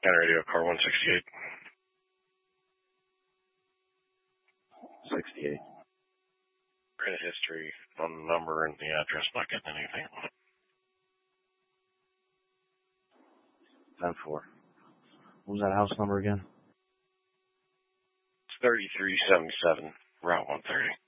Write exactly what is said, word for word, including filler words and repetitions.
And radio car one sixty-eight. sixty-eight. Credit history on the number and the address, not getting anything. ten four. What was that house number again? It's thirty-three seventy-seven, Route one thirty.